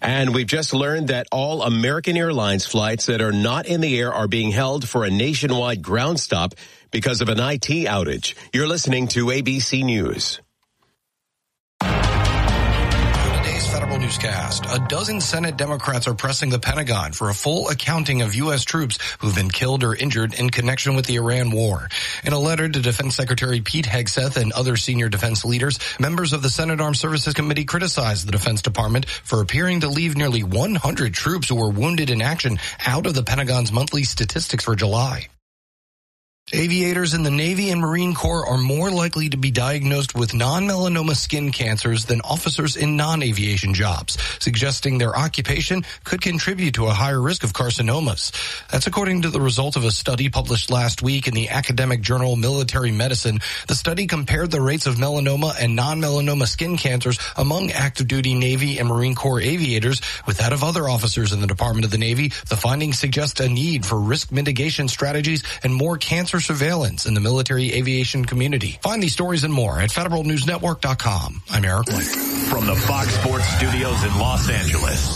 And we've just learned that all American Airlines flights that are not in the air are being held for a nationwide ground stop because of an IT outage. You're listening to ABC News. Federal Newscast. A dozen Senate Democrats are pressing the Pentagon for a full accounting of U.S. troops who've been killed or injured in connection with the Iran war. In a letter to Defense Secretary Pete Hegseth and other senior defense leaders, members of the Senate Armed Services Committee criticized the Defense Department for appearing to leave nearly 100 troops who were wounded in action out of the Pentagon's monthly statistics for July. Aviators in the Navy and Marine Corps are more likely to be diagnosed with non-melanoma skin cancers than officers in non-aviation jobs, suggesting their occupation could contribute to a higher risk of carcinomas. That's according to the result of a study published last week in the academic journal Military Medicine. The study compared the rates of melanoma and non-melanoma skin cancers among active duty Navy and Marine Corps aviators with that of other officers in the Department of the Navy. The findings suggest a need for risk mitigation strategies and more cancer surveillance in the military aviation community. Find these stories and more at federalnewsnetwork.com. I'm Eric Lake. From the Fox Sports Studios in Los Angeles,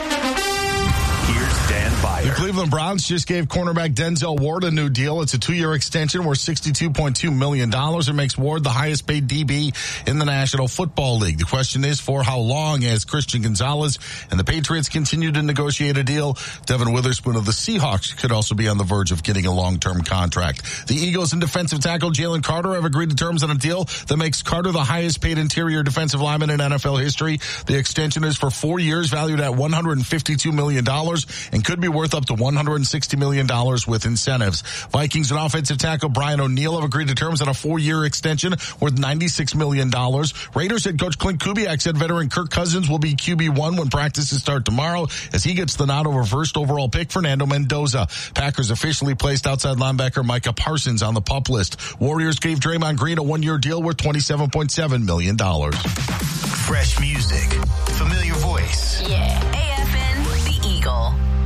here's Dan Byer. The Cleveland Browns just gave cornerback Denzel Ward a new deal. It's a 2-year extension worth $62.2 million. It makes Ward the highest paid DB in the National Football League. The question is for how long, as Christian Gonzalez and the Patriots continue to negotiate a deal. Devin Witherspoon of the Seahawks could also be on the verge of getting a long-term contract. The Eagles and defensive tackle Jalen Carter have agreed to terms on a deal that makes Carter the highest paid interior defensive lineman in NFL history. The extension is for 4 years, valued at $152 million, and could be worth up to $160 million with incentives. Vikings and offensive tackle Brian O'Neill have agreed to terms on a 4-year extension worth $96 million. Raiders head coach Clint Kubiak said veteran Kirk Cousins will be QB1 when practices start tomorrow as he gets the nod over first overall pick Fernando Mendoza. Packers officially placed outside linebacker Micah Parsons on the PUP list. Warriors gave Draymond Green a 1-year deal worth $27.7 million. Fresh music, familiar voice. Yeah, AFN, The Eagle.